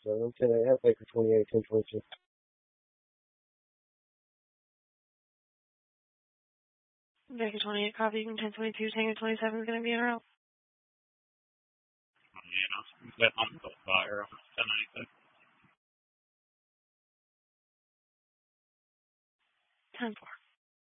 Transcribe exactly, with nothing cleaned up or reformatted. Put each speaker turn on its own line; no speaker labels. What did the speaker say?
so ten eight, have Baker twenty-eight, ten twenty-two.
Baker twenty-eight, copy, ten twenty-two, Tango twenty-seven is going to be in a row.
Yeah, that I'm the fire on ten ninety-six.
ten four.